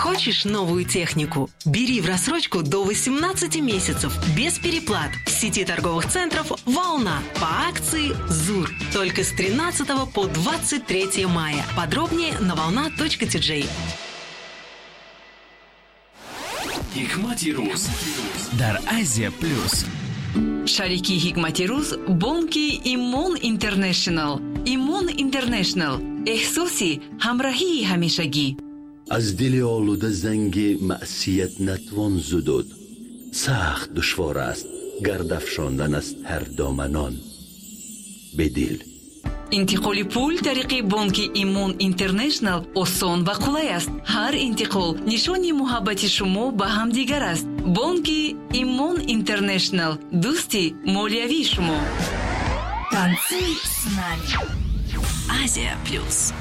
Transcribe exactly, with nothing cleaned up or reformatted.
Хочешь новую технику? Бери в рассрочку до восемнадцати месяцев, без переплат. В сети торговых центров «Волна» по акции «ЗУР». Только с тринадцатого по двадцать третье мая. Подробнее на волна точка ти джей. Хикмати Рус дар Азия Плюс. Шарики Хикмати Рус бонки Имон Интернешнл. Имон Интернешнл. احساسی همراهی همیشگی. از دل آلوده زنگ معصیت نتوان زدود. سخت دشوار است گرد افشاندن از هر دامنان به دل. انتقال پول طریق بانک ایمون اینترنشنال آسان و قولای است. هر انتقال نشانی محبت شما به هم دیگر است. بانک ایمون اینترنشنال، دوستی مالیوی شما. Танцуй с нами. Азия Плюс.